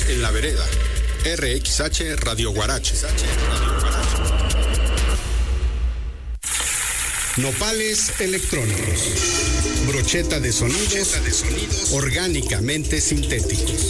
en la vereda. RXH Radio Guarache. Nopales electrónicos. Brocheta de sonidos orgánicamente sintéticos.